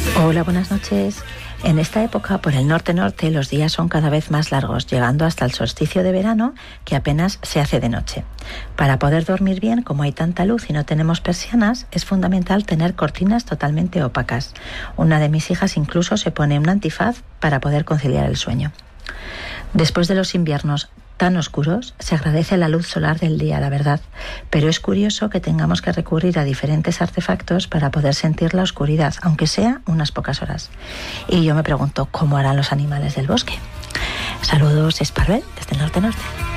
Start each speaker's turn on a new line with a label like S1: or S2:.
S1: Hola, buenas noches. En esta época, por el norte-norte, los días son cada vez más largos, llegando hasta el solsticio de verano, que apenas se hace de noche. Para poder dormir bien, como hay tanta luz y no tenemos persianas, es fundamental tener cortinas totalmente opacas. Una de mis hijas incluso se pone un antifaz para poder conciliar el sueño. Después de los inviernos tan oscuros, se agradece la luz solar del día, la verdad, pero es curioso que tengamos que recurrir a diferentes artefactos para poder sentir la oscuridad, aunque sea unas pocas horas. Y yo me pregunto, ¿cómo harán los animales del bosque? Saludos, Esparvel, desde el norte-norte.